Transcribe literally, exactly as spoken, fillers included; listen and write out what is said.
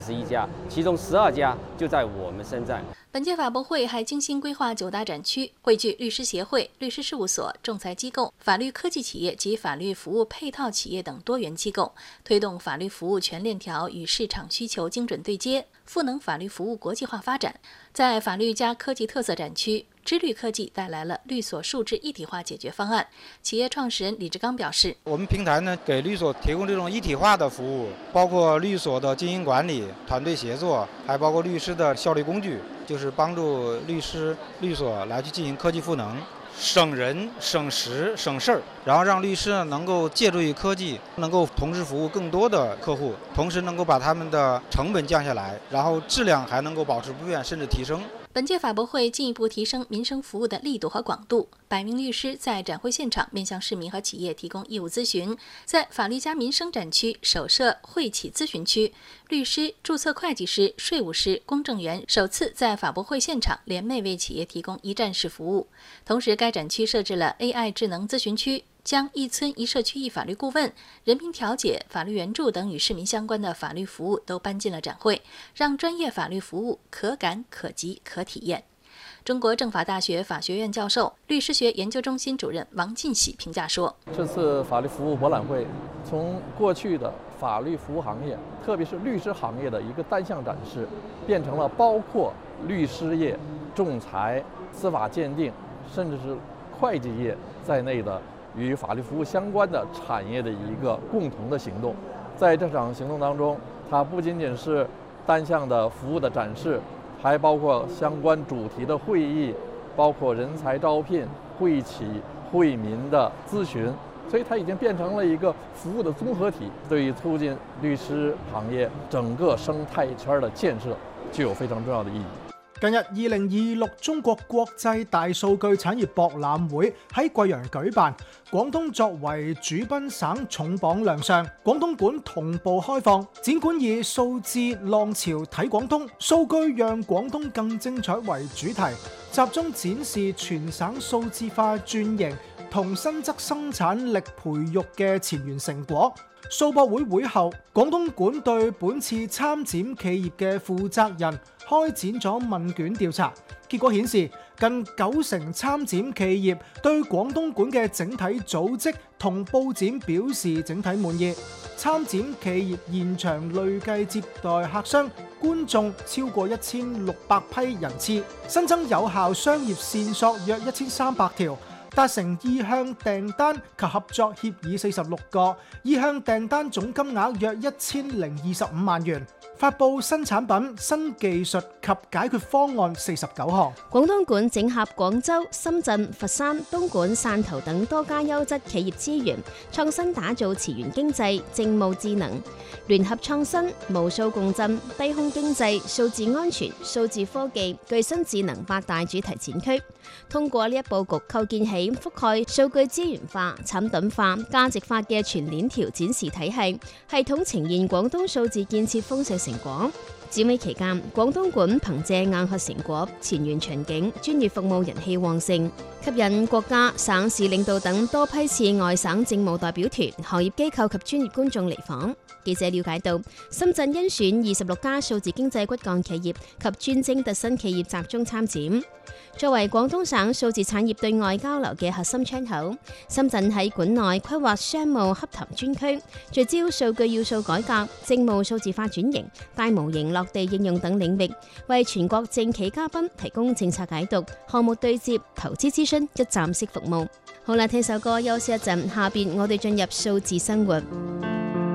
十一家，其中十二家就在我们深圳。 本届法博会还精心规划九大展区，汇聚律师协会、律师事务所、仲裁机构、法律科技企业及法律服务配套企业等多元机构，推动法律服务全链条与市场需求精准对接，赋能法律服务国际化发展。在法律加科技特色展区，知律科技带来了律所数字一体化解决方案。企业创始人李志刚表示， 我们平台呢给律所提供这种一体化的服务，包括律所的经营管理、团队协作，还包括律师的效率工具，就是帮助律师、律所来去进行科技赋能，省人、省时、省事儿，然后让律师呢能够借助于科技，能够同时服务更多的客户，同时能够把他们的成本降下来，然后质量还能够保持不变，甚至提升。 本届法博会进一步提升民生服务的力度和广度，百名律师在展会现场面向市民和企业提供义务咨询。在法律加民生展区首设会企咨询区，律师、注册会计师、税务师、公证员首次在法博会现场联袂为企业提供一站式服务。同时，该展区设置了 A I 智能咨询区，将一村一社区一法律顾问、人民调解、法律援助等与市民相关的法律服务都搬进了展会，让专业法律服务可感、可及、可体验。中国政法大学法学院教授、律师学研究中心主任王进喜评价说：“ 这次法律服务博览会从过去的法律服务行业，特别是律师行业的一个单项展示，变成了包括律师业、仲裁、司法鉴定，甚至是会计业在内的与法律服务相关的产业的一个共同的行动。在这场行动当中，它不仅仅是单项的服务的展示，还包括相关主题的会议，包括人才招聘、会企、惠民的咨询，所以它已经变成了一个服務的綜合體，對於促進律師行業整個生態圈的建設具有非常重要的意義。 近日，二零二六中國國際大數據產業博覽會喺貴陽舉辦，廣東作為主賓省重磅亮相，廣東館同步開放。展館以數字浪潮睇廣東，數據讓廣東更精彩為主題，集中展示全省數字化轉型同新質生產力培育嘅前沿成果。數博會會後，廣東館對本次參展企業嘅負責人開展咗問卷調查，結果顯示近九成參展企業對廣東館嘅整體組織同佈展表示整體滿意。參展企業現場累計接待客商、觀眾超過一千六百批人次，新增有效商業線索約一千三百條。達成意向訂單及合作協議四十六個，意向訂單總金額約一千零二十五萬元。發布新產品、新技術及解決方案四十九項。 廣東館整合廣州、深圳、佛山、東莞、汕頭等多家優質企業資源，創新打造詞源經濟、政務智能、聯合創新、無數共振、低空經濟、數字安全、數字科技、具新智能八大主題展區。通過呢一佈局，構建起覆蓋數據資源化、產品化、價值化嘅全鏈條展示體系，系統呈現廣東數字建設豐碩成果。展會期間，廣東館憑借硬核成果、前沿場景、專業服務人氣旺盛，吸引國家、省市領導等多批次外省政務代表團、行業機構及專業觀眾嚟訪。記者了解到，深圳甄選二十六家數字經濟骨幹企業及專精特新企業集中參展。作為廣東省數字產業對外交流嘅核心窗口，深圳喺館內規劃商務洽談專區，聚焦數據要素改革、政務數字化轉型、大模型落地應用等領域，為全國政企嘉賓提供政策解讀、項目對接、投資諮詢一站式服務。好啦，聽首歌休息一陣，下邊我哋進入數字生活。